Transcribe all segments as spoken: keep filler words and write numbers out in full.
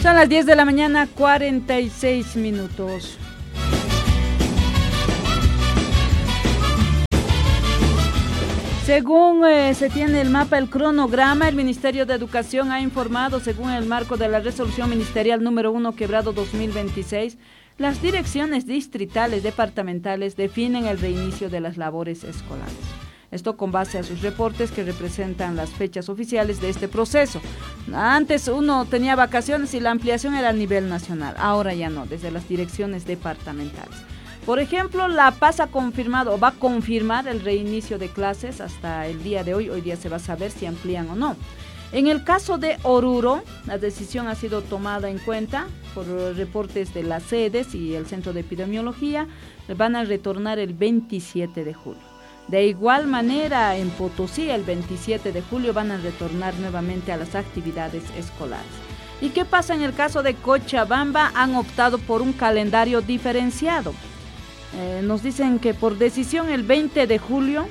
Son las diez de la mañana, cuarenta y seis minutos. Según eh, se tiene el mapa, el cronograma, el Ministerio de Educación ha informado, según el marco de la resolución ministerial número uno quebrado dos mil veintiséis, las direcciones distritales departamentales definen el reinicio de las labores escolares. Esto con base a sus reportes que representan las fechas oficiales de este proceso. Antes uno tenía vacaciones y la ampliación era a nivel nacional, ahora ya no, desde las direcciones departamentales. Por ejemplo, La Paz ha confirmado o va a confirmar el reinicio de clases hasta el día de hoy. Hoy día se va a saber si amplían o no. En el caso de Oruro, la decisión ha sido tomada en cuenta por reportes de las sedes y el Centro de Epidemiología. Van a retornar el veintisiete de julio. De igual manera, en Potosí, el veintisiete de julio van a retornar nuevamente a las actividades escolares. ¿Y qué pasa en el caso de Cochabamba? Han optado por un calendario diferenciado. Eh, nos dicen que por decisión el veinte de julio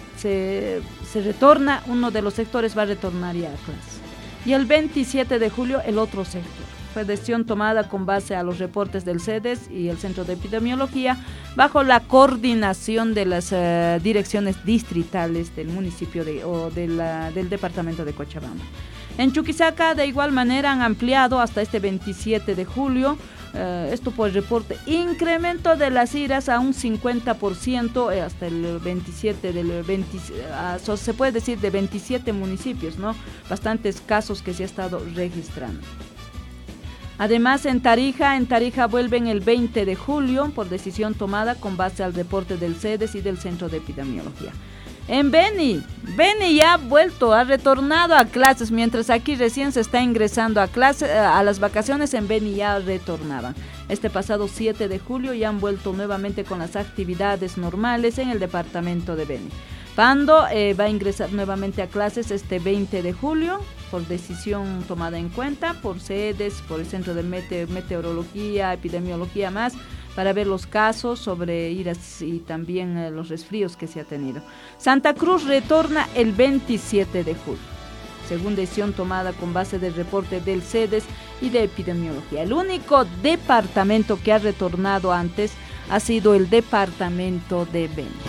se, se retorna, uno de los sectores va a retornar ya a clases. Y el veintisiete de julio el otro sector. Fue decisión tomada con base a los reportes del CEDES y el Centro de Epidemiología, bajo la coordinación de las uh, direcciones distritales del municipio de, o de la, del departamento de Cochabamba. En Chuquisaca, de igual manera, han ampliado hasta este veintisiete de julio. Uh, esto por el reporte, incremento de las iras a un cincuenta por ciento eh, hasta el veintisiete del veinte, uh, so, se puede decir de veintisiete municipios, ¿no? Bastantes casos que se ha estado registrando. Además, en Tarija, en Tarija vuelven el veinte de julio por decisión tomada con base al reporte del CEDES y del Centro de Epidemiología. En Beni, Beni ya ha vuelto, ha retornado a clases, mientras aquí recién se está ingresando a clases, a las vacaciones. En Beni ya retornaban. Este pasado siete de julio ya han vuelto nuevamente con las actividades normales en el departamento de Beni. Pando eh, va a ingresar nuevamente a clases este veinte de julio por decisión tomada en cuenta por CEDES, por el Centro de Mete- Meteorología, Epidemiología más, para ver los casos sobre iras y también eh, los resfríos que se ha tenido. Santa Cruz retorna el veintisiete de julio, según decisión tomada con base del reporte del CEDES y de Epidemiología. El único departamento que ha retornado antes ha sido el departamento de Beni.